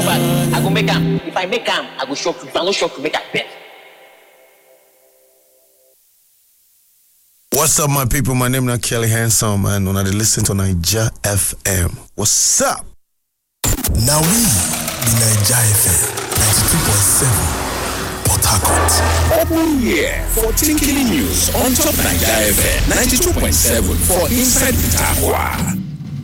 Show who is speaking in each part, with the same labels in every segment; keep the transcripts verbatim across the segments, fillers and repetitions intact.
Speaker 1: come back, I go make am. If I make am, I go shock you. If I no shock you, make I bet.
Speaker 2: What's up, my people? My name is Kelly Handsome, man. When I listen to Naija F M. What's up?
Speaker 3: Now we, the Naija F M, ninety-two point seven, Port Harcourt.
Speaker 4: Oh yeah, for Tinkily News on Top Naija F M, ninety-two point seven for Inside Pitagua.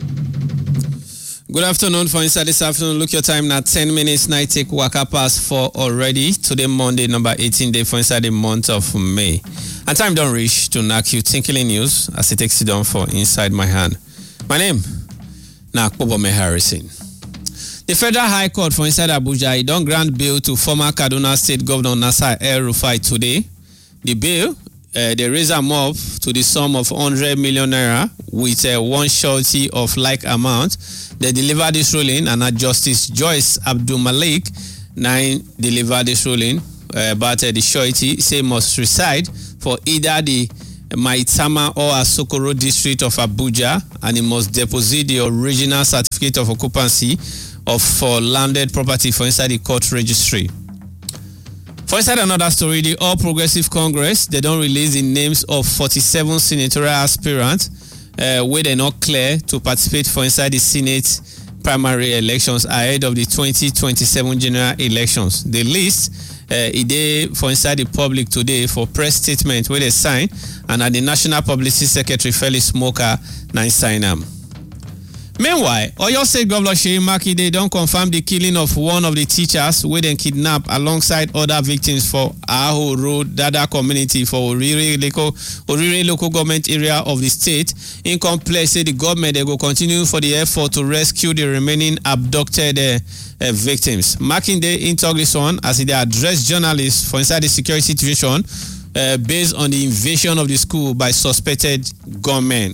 Speaker 5: Good afternoon for Inside this afternoon. Look your time now, ten minutes, night take waka past four already. Today, Monday, number eighteen day for Inside the month of May. And time don't reach to knock you Tinkily News as it takes you down for Inside My Hand. My name, na Akpobome Harrison. The Federal High Court for Inside Abuja, it don't grant bail to former Kaduna State Governor Nasir El-Rufai today. The bail, uh, they raise them up to the sum of one hundred million naira with uh, one surety of like amount. They delivered this ruling, and at Justice Joyce Abdul Malik nine delivered this ruling uh, about uh, the surety say must reside for either the Maitama or Asokoro district of Abuja, and it must deposit the original certificate of occupancy of for landed property for inside the court registry. For inside another story, the All Progressive Congress, they don't release the names of forty-seven senatorial aspirants uh, where they're not clear to participate for inside the Senate primary elections ahead of the twenty twenty-seven general elections. The list uh, is for inside the public today for press statement where they sign, and at the National Publicity Secretary Felix Smoker nine sign them. Meanwhile, Oyo State Governor Seyi Makinde don't confirm the killing of one of the teachers where they kidnapped alongside other victims for Aho Road, Dada community for Orire local, Orire local government area of the state. In complex, say the government they go continue for the effort to rescue the remaining abducted uh, uh, victims. Makinde in talk this one as they address journalists for inside the security situation uh, based on the invasion of the school by suspected gunmen.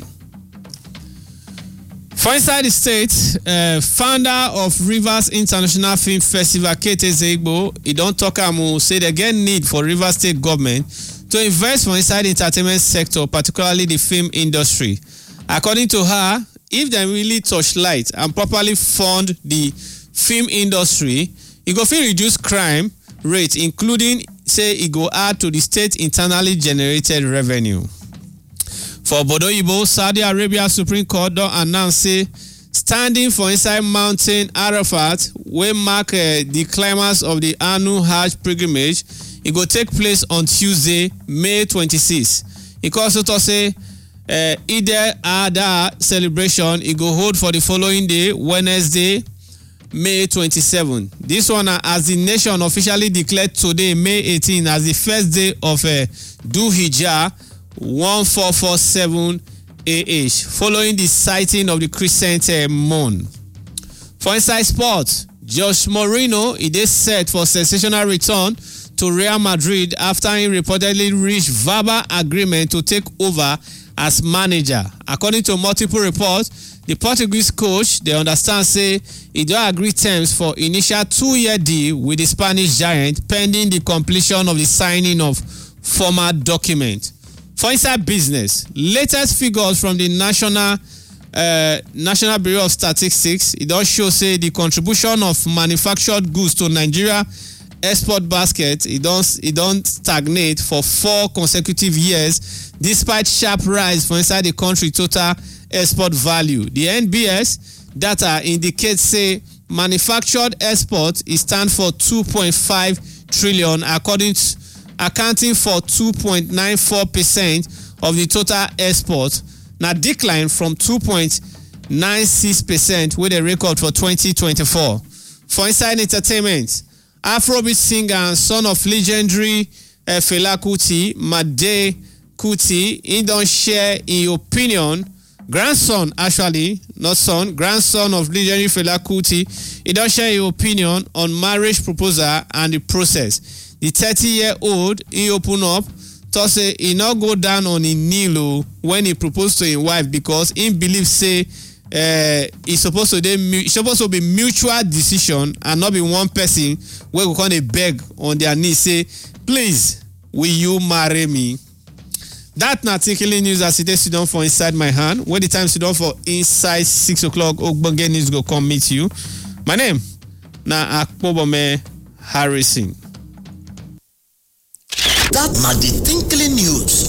Speaker 5: For inside the state, uh, founder of Rivers International Film Festival, Kete Zegbo, he don't talk amu say they get need for Rivers State government to invest for inside the entertainment sector, particularly the film industry. According to her, if they really touch light and properly fund the film industry, it go fit reduce crime rate, including say it go add to the state internally generated revenue. For Bodo Ibo, Saudi Arabia Supreme Court don't announce say standing for inside Mountain Arafat will mark uh, the climax of the annual Hajj pilgrimage. It will take place on Tuesday, May twenty-sixth. It also to say uh, Eid al-Adha celebration it go hold for the following day, Wednesday, May twenty-seventh. This one uh, as the nation officially declared today, May eighteenth, as the first day of uh, Dhul Hijjah one four four seven A H, following the sighting of the crescent uh, moon. For inside sports, Jose Mourinho is set for sensational return to Real Madrid after he reportedly reached verbal agreement to take over as manager. According to multiple reports, the Portuguese coach, they understand say he don't agree terms for initial two-year deal with the Spanish giant pending the completion of the signing of formal document. For inside business, latest figures from the National uh, National Bureau of Statistics, it does show say the contribution of manufactured goods to Nigeria export basket, it don't it don't stagnate for four consecutive years despite sharp rise for inside the country total export value. The N B S data indicates say manufactured export is stand for two point five trillion according to accounting for two point nine four percent of the total export, now decline from two point nine six percent with a record for twenty twenty-four. For inside entertainment, Afrobeat singer and son of legendary uh, Fela Kuti, Made Kuti, he don't share in opinion, grandson actually, not son, grandson of legendary Fela Kuti, he don't share his opinion on marriage proposal and the process. The thirty-year-old, he open up, to say he not go down on his knee when he proposed to his wife because he believes say uh, it's supposed to be it's supposed to be mutual decision and not be one person where we can beg on their knees say, please, will you marry me? That not Tinkily News as it is sit down for Inside My Hand. When the time sit down for Inside six o'clock, Ogbonge News go come meet you. My name, na Akpobome Harrison.
Speaker 6: That na the Tinkling News